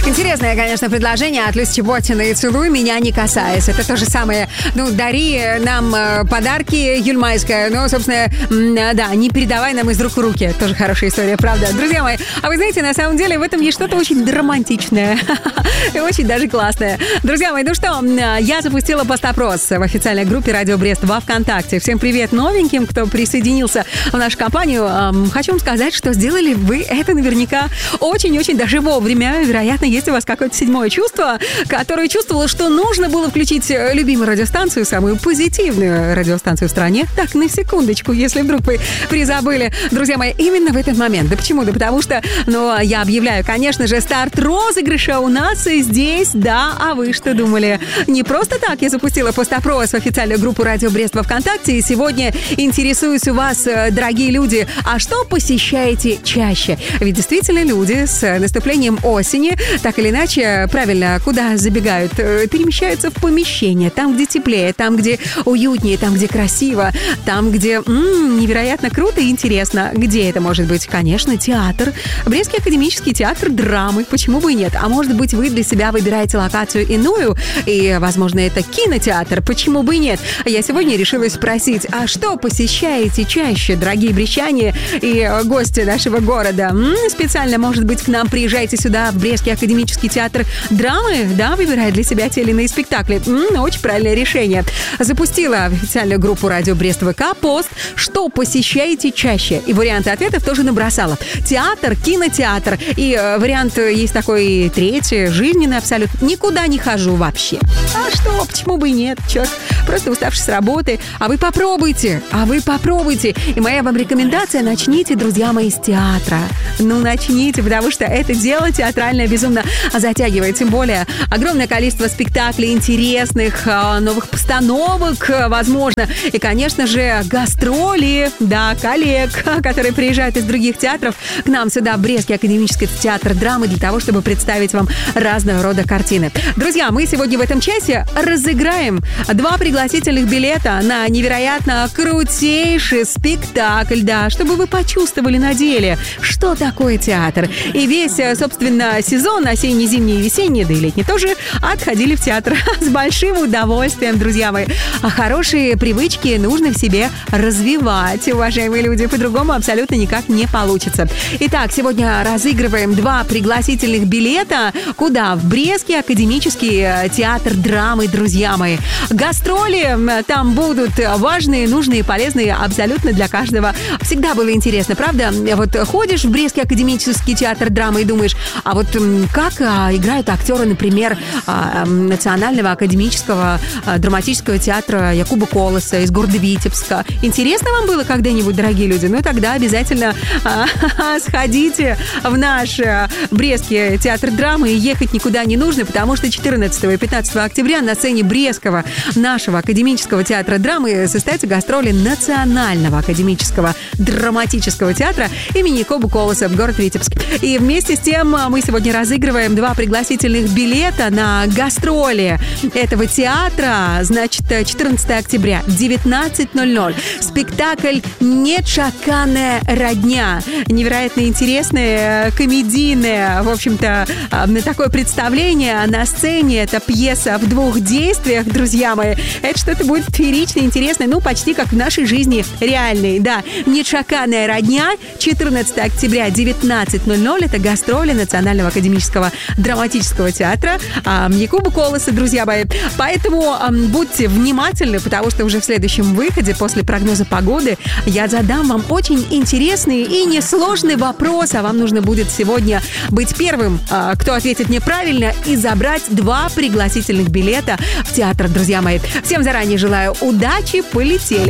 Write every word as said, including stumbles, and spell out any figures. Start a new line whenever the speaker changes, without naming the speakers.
Интересное, конечно, предложение от Люси Чеботиной «Целуй меня, не касаясь». Это то же самое, ну, дари нам э, подарки, юльмайская. Ну, собственно, м, да, не передавай нам из рук в руки. Тоже хорошая история, правда. Друзья мои, а вы знаете, на самом деле в этом есть что-то очень романтичное. И очень даже классное. Друзья мои, ну что, я запустила пост-опрос в официальной группе «Радио Брест» во ВКонтакте. Всем привет новеньким, кто присоединился в нашу компанию. Эм, хочу вам сказать, что сделали вы это наверняка очень-очень даже вовремя. Вероятно, есть у вас какое-то седьмое чувство, которое чувствовало, что нужно было включить любимую радиостанцию, самую позитивную радиостанцию в стране. Так, на секундочку, если вдруг вы призабыли. Друзья мои, именно в этот момент. Да почему? Да потому что, ну, я объявляю, конечно же, старт розыгрыша у нас здесь, да. А вы что думали? Не просто так я запустила пост-опрос в официальную группу «Радио Брест» во ВКонтакте. И сегодня интересуюсь у вас, дорогие люди, а что посещаете чаще? Ведь действительно люди с наступлением осени так или иначе, правильно, куда забегают? Перемещаются в помещение, там, где теплее, там, где уютнее, там, где красиво, там, где м-м, невероятно круто и интересно. Где это может быть? Конечно, театр. Брестский академический театр драмы. Почему бы и нет? А может быть, вы для себя выбираете локацию иную, и, возможно, это кинотеатр. Почему бы и нет? Я сегодня решила спросить, а что посещаете чаще, дорогие брестчане и гости нашего города? М-м, специально, может быть, к нам приезжайте сюда, в Брестский академический театр драмы, да, выбирая для себя те или иные спектакли. М-м, очень правильное решение. Запустила в официальную группу «Радио Брест» ВК пост, что посещаете чаще. И варианты ответов тоже набросала. Театр, кинотеатр. И э, вариант есть такой третий, жизненный абсолютно. Никуда не хожу вообще. А что, почему бы и нет? Черт, просто уставший с работы. А вы попробуйте, а вы попробуйте. И моя вам рекомендация: начните, друзья мои, с театра. Ну, начните, потому что это дело театральное безумно затягивает. Тем более огромное количество спектаклей интересных, новых постановок, возможно. И, конечно же, гастроли, да, коллег, которые приезжают из других театров к нам сюда, в Брестский академический театр драмы, для того, чтобы представить вам разного рода картины. Друзья, мы сегодня в этом часе разыграем два пригласительных билета на невероятно крутейший спектакль, да, чтобы вы почувствовали на деле, что такое театр. И весь, собственно, сезон осенний, зимний и весенний, да и летний тоже, отходили в театр с большим удовольствием, друзья мои. А хорошие привычки нужно в себе развивать, уважаемые люди, по-другому абсолютно никак не получится. Итак, сегодня разыгрываем два пригласительных билета. Куда? В Брестский академический театр драмы, друзья мои. Гастроли там будут важные, нужные, полезные абсолютно для каждого. Всегда было интересно, правда? Вот ходишь в Брестский академический театр драмы и думаешь, а вот как а, играют актеры, например, а, Национального академического а, драматического театра Якуба Колоса из города Витебска. Интересно вам было когда-нибудь, дорогие люди? Ну, тогда обязательно а, сходите в наш а, Брестский театр драмы, и ехать никуда не нужно, потому что четырнадцатого и пятнадцатого октября на сцене Брестского нашего академического театра драмы состоятся гастроли Национального академического драматического театра имени Якуба Колоса в город Витебск. И вместе с тем мы сегодня разыгрываем два пригласительных билета на гастроли этого театра. Значит, четырнадцатого октября, девятнадцать ноль ноль. Спектакль «Нечаканная родня». Невероятно интересное, комедийное, в общем-то, такое представление на сцене. Это пьеса в двух действиях, друзья мои. Это что-то будет фееричное, интересное, ну, почти как в нашей жизни реальной. Да, «Нечаканная родня», четырнадцатого октября, девятнадцать ноль ноль. Это гастроли Национального академического драматического театра Якуба Колоса, друзья мои. Поэтому будьте внимательны, потому что уже в следующем выходе, после прогноза погоды, я задам вам очень интересный и несложный вопрос, а вам нужно будет сегодня быть первым, кто ответит мне правильно, и забрать два пригласительных билета в театр, друзья мои. Всем заранее желаю удачи, полетели!